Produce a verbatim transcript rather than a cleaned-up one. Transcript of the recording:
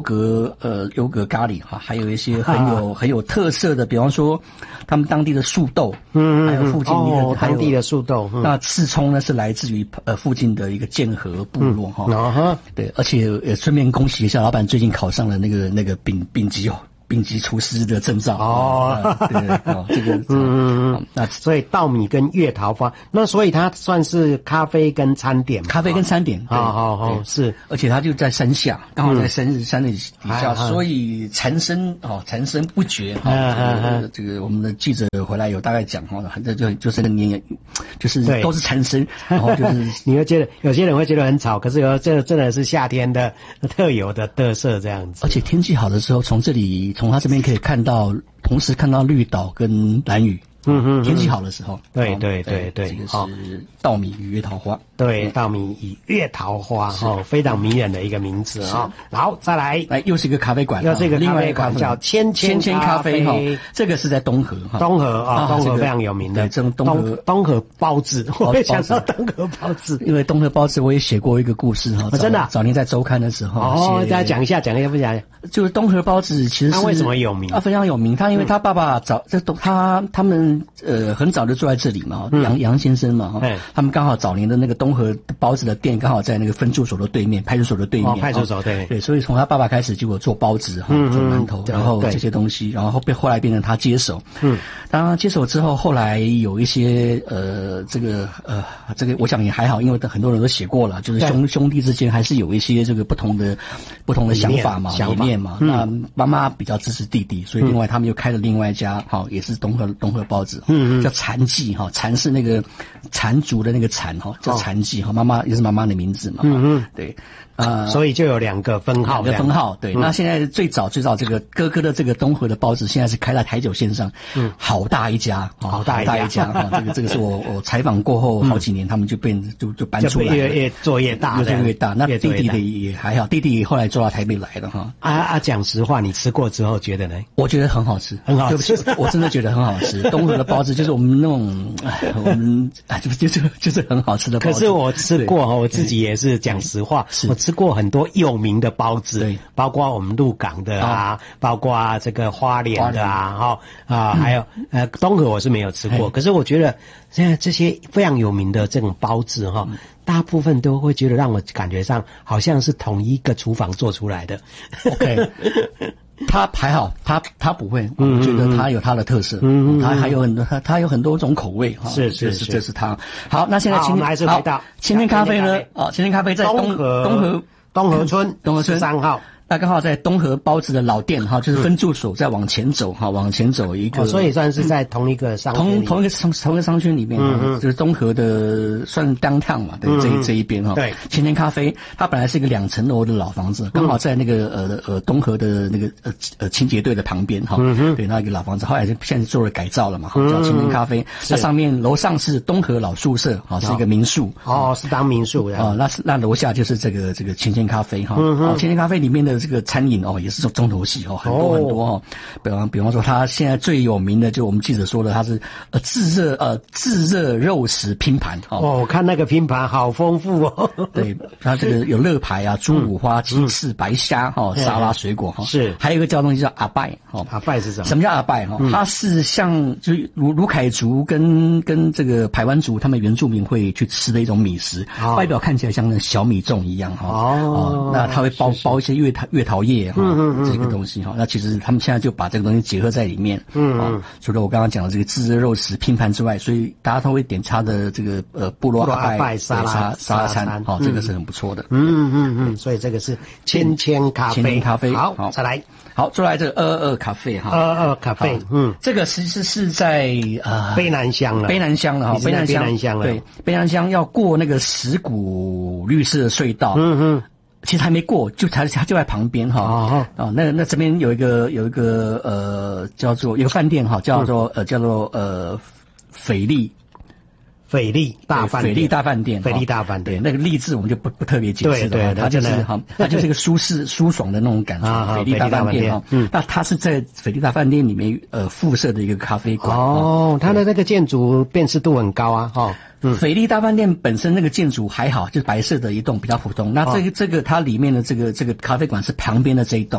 格呃优格咖喱哈，还有一些很有、啊、很有特色的，比方说他们当地的树豆，嗯，还有附近一个、 哦、当地的树豆。嗯、 那刺葱呢是来自于呃附近的一个剑河部落哈，嗯哦、对，而且也顺便恭喜一下老板最近考上了那个那个丙丙级哦。丙级厨师的证照哦，啊、对哦，这个嗯嗯，那所以稻米跟月桃花，那所以它算是咖啡跟餐点， 咖啡跟餐点， 好好好，是， 而且它就在山下，刚好在山日山的底下，嗯、所以蝉声哦，蝉声不绝哈、哦嗯这个。这个我们的记者回来有大概讲哈，这就就是个年，就是都是蝉声，然后就是你会觉得有些人会觉得很吵，可是有这真的是夏天的特有的特色这样子， 而且天气好的时候，从这里。从它这边可以看到，同时看到绿岛跟兰屿。嗯嗯，天气好的时候， 对对对对， 这个是稻米与月桃花， 对，稻米与月桃花哦，非常迷人的一个名字啊。然后再来， 来又是一个咖啡馆， 又是一个另外一个咖啡叫千千千咖啡哈，这个是在东河哈， 东河啊，东河非常有名的， 这种东河东河包子，我也想到东河包子， 因为东河包子我也写过一个故事哈， 真的， 早年在周刊的时候， 哦，大家讲一下，讲一下不讲？ 就是东河包子其实它为什么有名？ 啊，非常有名，他因为他爸爸早这都他他们呃很。早就住在这里嘛，杨杨先生嘛，嗯、他们刚好早年的那个东河包子的店刚好在那个分驻所的对面，派出所的对面， 哦、派出所对对，所以从他爸爸开始，结果做包子哈，嗯、做馒头，然后这些东西，然后后后来变成他接手。嗯，当然接手之后，后来有一些呃，这个呃，这个我想也还好，因为很多人都写过了，就是兄兄弟之间还是有一些这个不同的不同的想法嘛，理念嘛。嗯、那妈妈比较支持弟弟，所以另外他们又开了另外一家，好、也是东河东河包子，嗯嗯，叫蚕记哈，蚕是那个蚕族的那个蚕哈，叫蚕记哈，妈妈也是妈妈的名字嘛，嗯嗯，对， 啊、呃，所以就有两个分号， 两个分号，对。嗯、那现在最早最早这个哥哥的这个东河的包子，现在是开在台九线上，嗯，好大一家， 好大一家， 大一家哈，这个这个是我我采访过后好几年，他们就变就就搬出来了， 越越做越大， 越做越大。那弟弟的也还好，弟弟后来做到台北来了哈。 啊啊，讲实话，你吃过之后觉得呢？ 我觉得很好吃， 很好吃， 我真的觉得很好吃。东河的包子就是我们那种，哎，我们啊，就就是就是很好吃的包子。 可是我吃过哈，我自己也是讲实话，我吃过很多有名的包子，对，包括我们鹿港的啊，包括这个花莲的啊，哈啊，还有呃东河我是没有吃过，可是我觉得现在这些非常有名的这种包子哈，大部分都会觉得让我感觉上好像是同一个厨房做出来的。 OK。它还好，它它不会，我觉得它有它的特色，嗯，它还有很多，它它有很多种口味哈， 是是是， 这是它。好，那现在今天还是回到千天咖啡呢？哦，千天咖啡在东河东河东河村东河村三号。 那刚好在东河包子的老店哈，就是分驻所，再往前走哈，往前走一个， 哦、所以算是在同一个商圈同同一个同同一个商圈里面，嗯嗯，就是东河的算 downtown 嘛，对，嗯、这一这一边哈， 对， 千天咖啡，它本来是一个两层楼的老房子，刚好在那个呃呃东河的那个呃呃清洁队的旁边哈，嗯对，那一个老房子，后来就现在做了改造了嘛，哈，叫千天咖啡，那上面楼上是东河老宿舍，哈，是一个民宿， 哦，是当民宿的， 哦，那是那楼下就是这个这个千天咖啡哈，哦，千天咖啡里面的这个餐饮哦。也是重头戏哦，很多很多哦。比方比方说，他现在最有名的，就我们记者说的，他是呃炙热呃炙热肉食拼盘哦。 哦，我看那个拼盘好丰富哦。 对，他这个有乐排啊、猪五花、鸡翅、白虾哈、沙拉、水果哈。 是， 还有一个叫东西叫阿拜哈。 阿拜是什么？ 什么叫阿拜哈？它是像就是卢卢凯族跟跟这个排湾族他们原住民会去吃的一种米食，外表看起来像那小米粽一样哈。哦，那它会包包一些月桃月桃叶哈。嗯嗯，这个东西哈，那其实他们现在就把这个东西结合在里面。嗯嗯，除了我刚刚讲的这个炙热肉食拼盘之外，所以大家都会点它的这个呃部落阿拜沙拉沙拉餐，好，这个是很不错的。 嗯嗯嗯，所以这个是千千咖啡。 千千咖啡， 好，再来， 好，再来这个二二二咖啡哈。 二二二咖啡，嗯， 这个其实是在呃卑南乡了， 卑南乡了哈， 卑南乡，乡了， 对，卑南乡要过那个石鼓绿色的隧道。嗯嗯。其实还没过，就它它就在旁边哈。哦哦，那那这边有一个有一个呃叫做有个饭店哈，叫做呃叫做呃斐丽。 斐丽大饭店， 斐丽大饭店， 斐丽大饭店， 那个丽字我们就不不特别解释了， 对对， 它就是哈，它就是一个舒适舒爽的那种感觉。斐丽大饭店哈，嗯，那它是在斐丽大饭店里面呃附设的一个咖啡馆。 哦，它的那个建筑辨识度很高啊，哈。 嗯，斐丽大饭店本身那个建筑还好，就是白色的一栋比较普通。那这个这个它里面的这个这个咖啡馆是旁边的这一栋。